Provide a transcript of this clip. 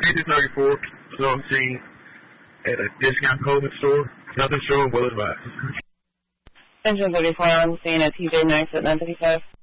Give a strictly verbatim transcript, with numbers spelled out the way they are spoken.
Engine thirty-four, so I'm seeing at a discount clothing store. Nothing showing, well advised. Engine thirty-four, I'm seeing a T J Maxx at nine fifty-five.